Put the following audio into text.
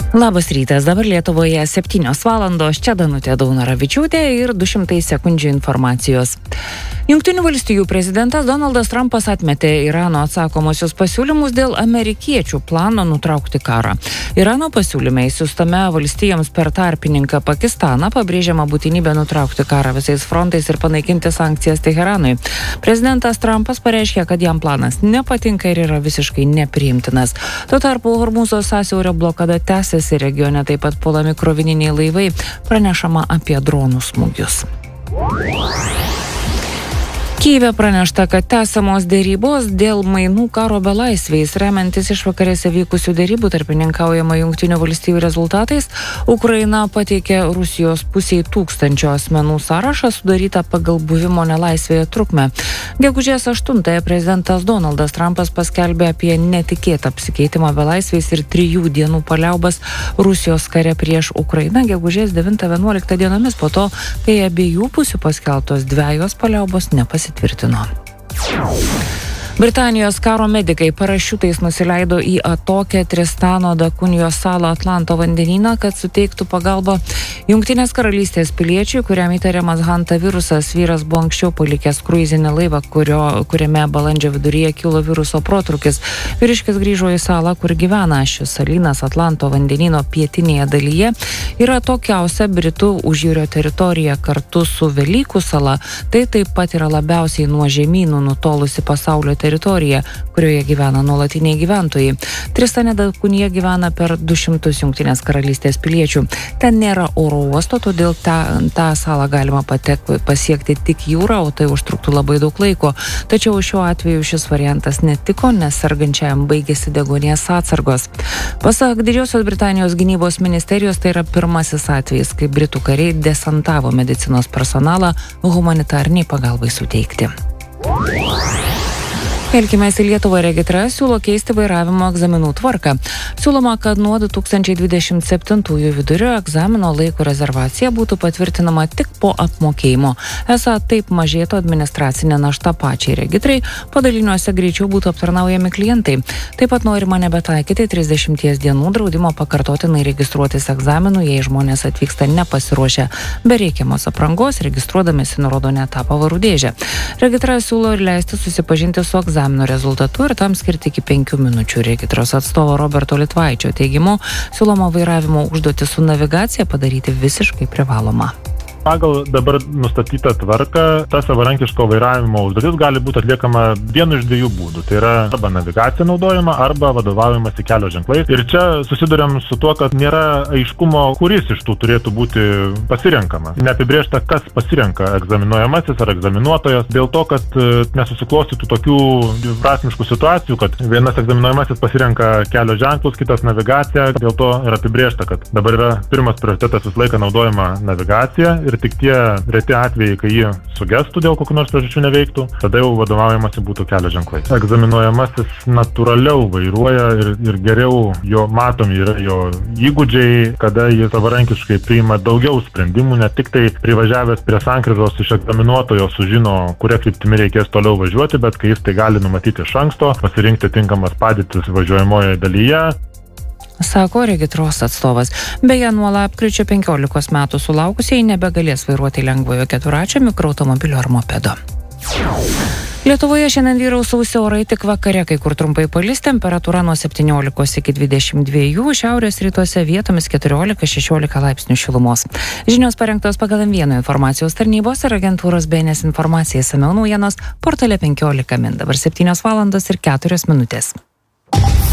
Labas rytas, dabar Lietuvoje 7 valandos, čia Danutė Daunaravičiūtė ir 200 sekundžių informacijos. Jungtinių valstijų prezidentas Donaldas Trumpas atmetė Irano atsakomosius pasiūlymus dėl amerikiečių plano nutraukti karą. Irano pasiūlyme įsiųstame valstijoms per tarpininką Pakistaną pabrėžiama būtinybė nutraukti karą visais frontais ir panaikinti sankcijas Teheranui. Prezidentas Trumpas pareiškė, kad jam planas nepatinka ir yra visiškai nepriimtinas. Tuo tarpu Hormūzo sąsiaurio blokada tęsiasi, regione taip pat puolami krovininiai laivai, pranešama apie dronų smūgius. Kyjive pranešta, kad tęsiamos dėrybos dėl mainų karo belaisviais. Remiantis išvakarėse vykusių dėrybų tarpininkaujama Jungtinių valstijų rezultatais, Ukraina pateikė Rusijos pusiai 1000 asmenų sąrašą sudarytą pagal buvimo nelaisvėje trukmę. Gegužės 8 prezidentas Donaldas Trumpas paskelbė apie netikėtą apsikeitimą belaisviais ir 3 dienų paliaubas Rusijos kare prieš Ukrainą gegužės 9-11 dienomis po to, kai abiejų pusių paskelbtos 2 paliaubos nepasitvirtino. Britanijos karo medikai parašiutais nusileido į atokią Tristano da Cunijos salą Atlanto vandenyną, kad suteiktų pagalbą Jungtinės karalystės piliečiui, kuriam įtariamas Hanta virusas. Vyras buvo anksčiau palikęs kruizinį laivą, kuriame balandžio viduryje kilo viruso protrūkis. Vyriškis grįžo į salą, kur gyvena. Šis salynas Atlanto vandenyno pietinėje dalyje yra atokiausia Britų užjūrio teritorija kartu su Velykų sala. Tai taip pat yra labiausiai nuo žemynų nutolusi pasaulio teritorija, kurioje gyvena nuolatiniai gyventojai. Tristane da Cunija gyvena per 200 Jungtinės karalystės piliečių. Ten nėra oro uosto, todėl tą salą galima pasiekti tik jūrą, o tai užtruktų labai daug laiko. Tačiau šiuo atveju šis variantas netiko, nes sergančiajam baigėsi deguonies atsargos. Pasak Didžiosios Britanijos gynybos ministerijos, tai yra pirmasis atvejis, kai Britų kariai desantavo medicinos personalą humanitariniai pagalbai suteikti. Kelkimės į Lietuvą. Regitra siūlo keisti vairavimo egzaminų tvarką. Siūloma, kad nuo 2027 vidurio egzamino laiko rezervacija būtų patvirtinama tik po apmokėjimo. Esą taip mažėtų administracinė našta pačiai regitrai, padaliniuose greičiau būtų aptarnaujami klientai. Taip pat norima nebetaikyti 30 dienų draudimo pakartotinai registruotis egzaminų, jei žmonės atvyksta nepasiruošę be reikiamos aprangos, registruodamėsi nurodo ne tą pavarų dėžę. Regitra siūlo ir leisti susipažinti su egzamino rezultatu ir tam skirti iki 5 minučių. Regitros atstovo Roberto Litvaičio teigimu, siūloma vairavimo užduotį su navigacija padaryti visiškai privaloma. Pagal dabar nustatytą tvarką, ta savarankiško vairavimo užduotis gali būti atliekama vienu iš 2 būdų. Tai yra arba navigacija naudojama, arba vadovavimas į kelio ženklais. Ir čia susiduriam su tuo, kad nėra aiškumo, kuris iš tų turėtų būti pasirenkama. Neapibrėžta, kas pasirenka egzaminuojamasis ar egzaminuotojas, dėl to, kad nesusiklostytų tokių prasmiškų situacijų, kad vienas egzaminuojamasis pasirenka kelio ženklus, kitas navigaciją. Dėl to yra apibrėžta, kad dabar yra pirmas prioritetas visą laiką naudojama navigacija. Ir tik tie reti atvejai, kai jie sugestų dėl kokių nors priežasčių neveiktų, tada jau vadovaujamasi būtų kelio ženklai. Egzaminuojamasis natūraliau vairuoja ir geriau jo matomi yra jo įgūdžiai, kada jis savarankiškai priima daugiau sprendimų, ne tik tai privažiavęs prie sankryžos iš egzaminuotojo sužino, kuria kryptimi reikės toliau važiuoti, bet kai jis tai gali numatyti iš anksto, pasirinkti tinkamas padėtis važiuojamoje dalyje. Sako regitros atstovas. Beje, nuo lapkričio 15 metų sulaukusieji nebegalės vairuoti lengvojo keturračio mikroautomobilio ar mopedo. Lietuvoje šiandien vyraus sausi orai, tik vakare kai kur trumpai palis, temperatūra nuo 17 iki 22, šiaurės rytuose vietomis 14-16 laipsnių šilumos. Žinios parengtos pagal M1 informacijos tarnybos ir agentūros BNS informacija. Išsamiau naujienos portale 15 min. Dabar 7 valandos ir 4 minutės.